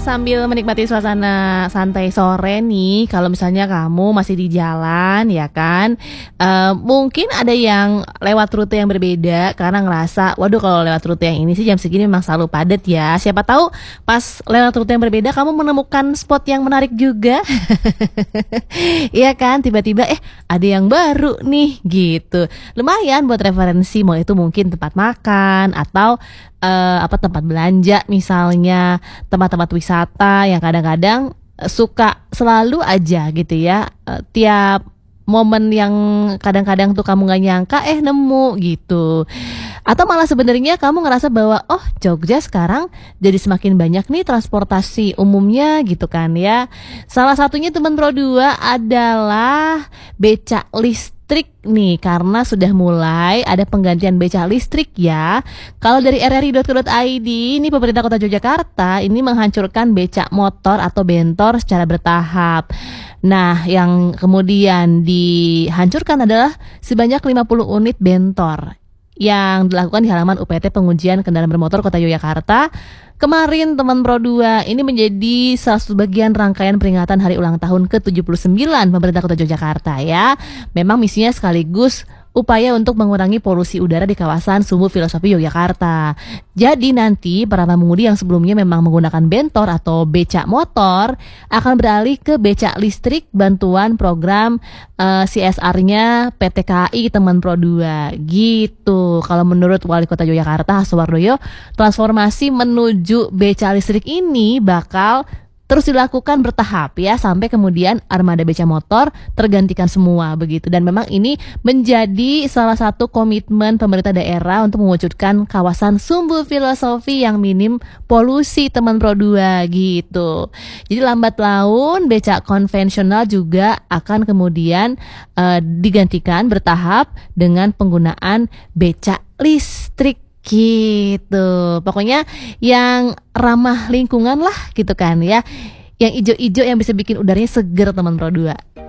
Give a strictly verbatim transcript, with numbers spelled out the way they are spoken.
sambil menikmati suasana santai sore nih, kalau misalnya kamu masih di jalan ya kan, eee, mungkin ada yang lewat rute yang berbeda karena ngerasa, "Waduh kalau lewat rute yang ini sih jam segini memang selalu padat ya." Siapa tahu pas lewat rute yang berbeda kamu menemukan spot yang menarik juga. Iya kan, tiba-tiba, eh ada yang baru nih gitu. Lumayan buat referensi, mau itu mungkin tempat makan atau, eee, apa, tempat belanja misalnya, tempat-tempat wisata yang kadang-kadang, eee, suka selalu aja gitu ya, eee, tiap momen yang kadang-kadang tuh kamu nggak nyangka, eh nemu gitu. Atau malah sebenarnya kamu ngerasa bahwa, oh Jogja sekarang jadi semakin banyak nih transportasi umumnya gitu kan ya. Salah satunya teman Pro dua adalah becak listrik nih, karena sudah mulai ada penggantian becak listrik ya. Kalau dari r r i titik co titik i d, ini pemerintah Kota Yogyakarta ini menghancurkan becak motor atau bentor secara bertahap. Nah, yang kemudian dihancurkan adalah sebanyak lima puluh unit bentor yang dilakukan di halaman U P T Pengujian Kendaraan Bermotor Kota Yogyakarta. Kemarin teman Pro dua ini menjadi salah satu bagian rangkaian peringatan hari ulang tahun ke tujuh puluh sembilan pemerintah Kota Yogyakarta ya. Memang misinya sekaligus upaya untuk mengurangi polusi udara di kawasan Sumbu Filosofi Yogyakarta. Jadi nanti para pemudi yang sebelumnya memang menggunakan bentor atau becak motor akan beralih ke becak listrik bantuan program uh, C S R-nya P T K A I Teman Pro dua gitu. Kalau menurut Wali Kota Yogyakarta Haswardoyo, transformasi menuju becak listrik ini bakal terus dilakukan bertahap ya, sampai kemudian armada beca motor tergantikan semua begitu. Dan memang ini menjadi salah satu komitmen pemerintah daerah untuk mewujudkan kawasan Sumbu Filosofi yang minim polusi Teman Pro dua gitu. Jadi lambat laun becak konvensional juga akan kemudian uh, digantikan bertahap dengan penggunaan becak listrik gitu. Pokoknya yang ramah lingkungan lah gitu kan ya. Yang ijo-ijo yang bisa bikin udaranya seger Teman Pro dua.